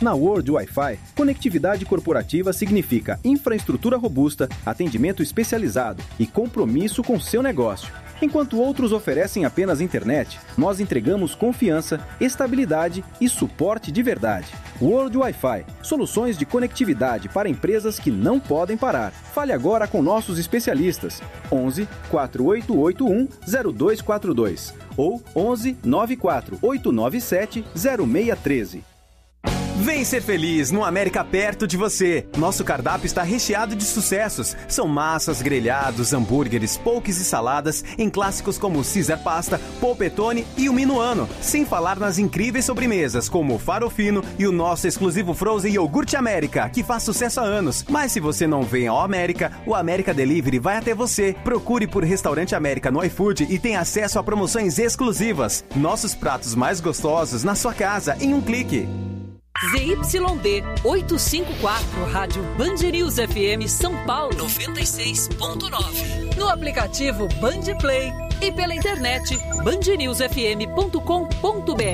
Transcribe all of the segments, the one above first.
Na World Wi-Fi, conectividade corporativa significa infraestrutura robusta, atendimento especializado e compromisso com seu negócio. Enquanto outros oferecem apenas internet, nós entregamos confiança, estabilidade e suporte de verdade. World Wi-Fi, soluções de conectividade para empresas que não podem parar. Fale agora com nossos especialistas. 11 4881 0242 ou 11 94 897 0613. Vem ser feliz no América perto de você. Nosso cardápio está recheado de sucessos. São massas, grelhados, hambúrgueres, poques e saladas em clássicos como Caesar Pasta, Polpettone e o Minuano. Sem falar nas incríveis sobremesas como o Farofino e o nosso exclusivo Frozen Iogurte América, que faz sucesso há anos. Mas se você não vem ao América, o América Delivery vai até você. Procure por Restaurante América no iFood e tenha acesso a promoções exclusivas. Nossos pratos mais gostosos na sua casa em um clique. ZYD 854, Rádio Band News FM São Paulo 96.9. No aplicativo Band Play e pela internet bandnewsfm.com.br.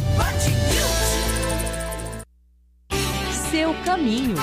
Seu caminho.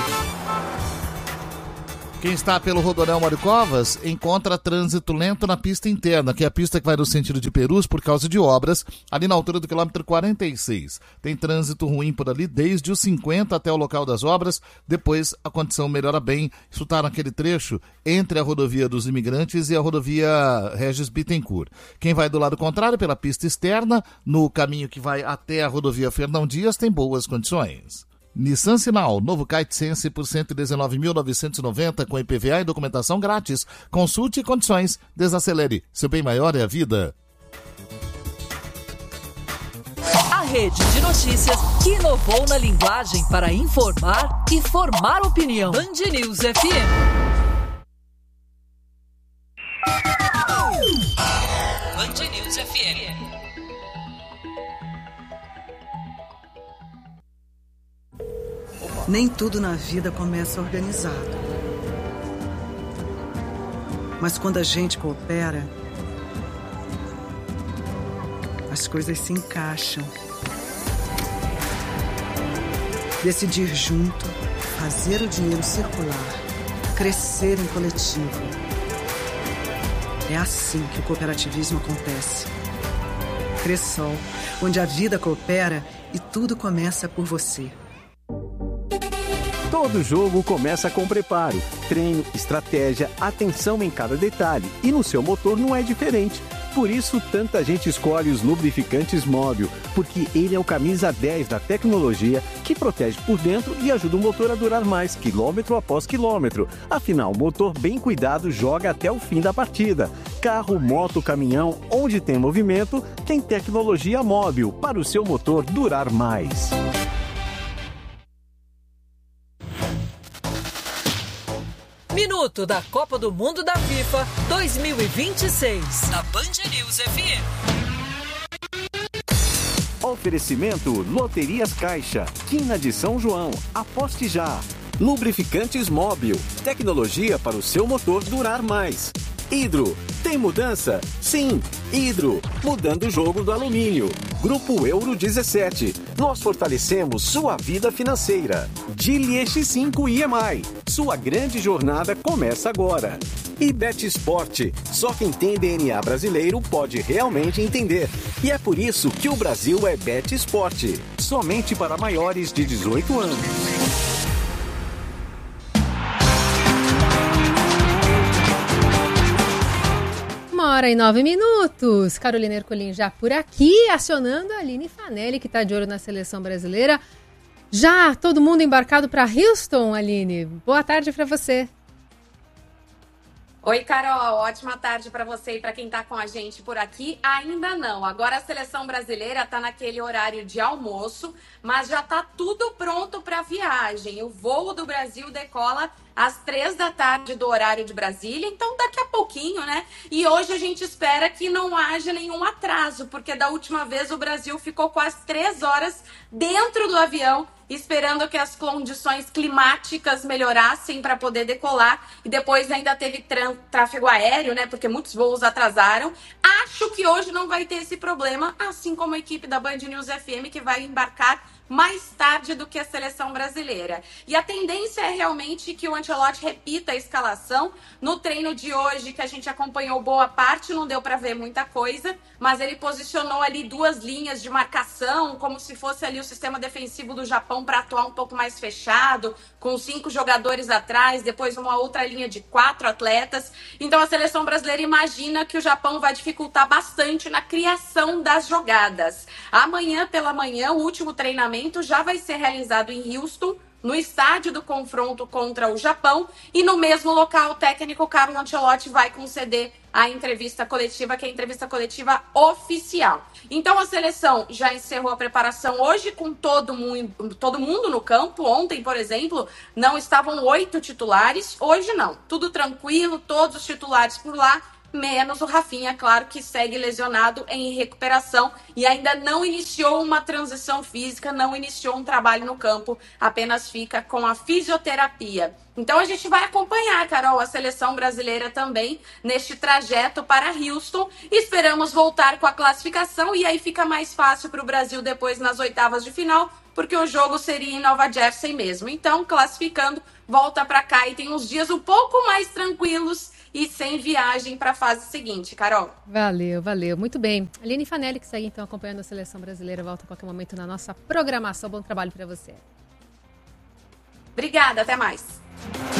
Quem está pelo Rodoanel Mário Covas encontra trânsito lento na pista interna, que é a pista que vai no sentido de Perus por causa de obras, ali na altura do quilômetro 46. Tem trânsito ruim por ali desde os 50 até o local das obras, depois a condição melhora bem. Isso está naquele trecho entre a rodovia dos Imigrantes e a rodovia Regis Bittencourt. Quem vai do lado contrário, pela pista externa, no caminho que vai até a rodovia Fernão Dias, tem boas condições. Nissan Sinal, novo Kite Sense por 119.990 com IPVA e documentação grátis. Consulte condições, desacelere. Seu bem maior é a vida. A rede de notícias que inovou na linguagem para informar e formar opinião. Band News FM. Band News FM. Nem tudo na vida começa organizado. Mas quando a gente coopera, as coisas se encaixam. Decidir junto, fazer o dinheiro circular, crescer em coletivo. É assim que o cooperativismo acontece. Cressol, onde a vida coopera e tudo começa por você. Todo jogo começa com preparo, treino, estratégia, atenção em cada detalhe. E no seu motor não é diferente. Por isso, tanta gente escolhe os lubrificantes Móbil, porque ele é o camisa 10 da tecnologia que protege por dentro e ajuda o motor a durar mais, quilômetro após quilômetro. Afinal, o motor bem cuidado joga até o fim da partida. Carro, moto, caminhão, onde tem movimento, tem tecnologia Móbil para o seu motor durar mais. Minuto da Copa do Mundo da FIFA 2026, na Band News FM. Oferecimento Loterias Caixa, Quina de São João, aposte já. Lubrificantes Móbil, tecnologia para o seu motor durar mais. Hidro, tem mudança? Sim, Hidro, mudando o jogo do alumínio. Grupo Euro 17, nós fortalecemos sua vida financeira. Geely X5 EMI, sua grande jornada começa agora. E Bet Sport, só quem tem DNA brasileiro pode realmente entender. E é por isso que o Brasil é Bet Sport, somente para maiores de 18 anos. 1h09. Carolina Ercolim já por aqui, acionando a Aline Fanelli, que está de olho na seleção brasileira. Já todo mundo embarcado para Houston, Aline. Boa tarde para você. Oi, Carol. Ótima tarde para você e para quem está com a gente por aqui. Ainda não. Agora a seleção brasileira está naquele horário de almoço, mas já está tudo pronto para a viagem. O voo do Brasil decola às 15h do horário de Brasília, então daqui a pouquinho, né? E hoje a gente espera que não haja nenhum atraso, porque da última vez o Brasil ficou quase 3 horas dentro do avião, esperando que as condições climáticas melhorassem para poder decolar, e depois ainda teve tráfego aéreo, né? Porque muitos voos atrasaram. Acho que hoje não vai ter esse problema, assim como a equipe da Band News FM, que vai embarcar mais tarde do que a seleção brasileira. E a tendência é realmente que o Ancelotti repita a escalação. No treino de hoje, que a gente acompanhou boa parte, não deu para ver muita coisa, mas ele posicionou ali 2 linhas de marcação, como se fosse ali o sistema defensivo do Japão para atuar um pouco mais fechado, com 5 jogadores atrás, depois uma outra linha de 4 atletas. Então a seleção brasileira imagina que o Japão vai dificultar bastante na criação das jogadas. Amanhã pela manhã, o último treinamento já vai ser realizado em Houston, no estádio do confronto contra o Japão, e no mesmo local o técnico Carlo Ancelotti vai conceder a entrevista coletiva, que é a entrevista coletiva oficial. Então a seleção já encerrou a preparação hoje com todo mundo no campo. Ontem, por exemplo, não estavam 8 titulares, hoje não. Tudo tranquilo, todos os titulares por lá, menos o Rafinha, claro, que segue lesionado em recuperação e ainda não iniciou uma transição física, não iniciou um trabalho no campo, apenas fica com a fisioterapia. Então a gente vai acompanhar, Carol, a seleção brasileira também neste trajeto para Houston. Esperamos voltar com a classificação e aí fica mais fácil para o Brasil depois nas oitavas de final, porque o jogo seria em Nova Jersey mesmo. Então, classificando, volta para cá e tem uns dias um pouco mais tranquilos e sem viagem para a fase seguinte, Carol. Valeu. Muito bem. Aline Fanelli, que segue então acompanhando a seleção brasileira, volta a qualquer momento na nossa programação. Bom trabalho para você. Obrigada, até mais.